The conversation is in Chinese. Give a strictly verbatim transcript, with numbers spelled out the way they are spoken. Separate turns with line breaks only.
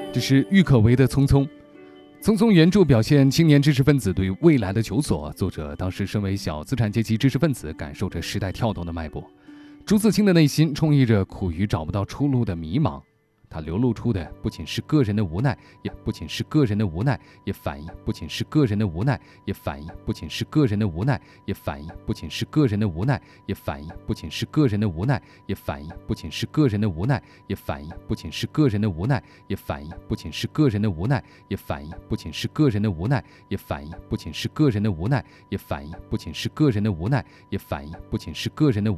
这是郁可唯的《匆匆》。《匆匆》原著表现青年知识分子对未来的求索，作者当时身为小资产阶级知识分子，感受着时代跳动的脉搏。朱自清的内心充溢着苦于找不到出路的迷茫，他流露出的不仅是个人的无奈，也不仅是个人的无奈，也反映不仅是个人的无奈，也反映不仅是个人的无奈，也反映不仅是个人的无奈，也反映不仅是个人的无奈，也反映不仅是个人的无奈，也反映不仅是个人的无奈，也反映不仅是个人的无奈，也反映不仅是个人的无奈，也反映不仅是个人的无奈，也反映不仅是个人的无奈，也反映不仅是个人的无奈。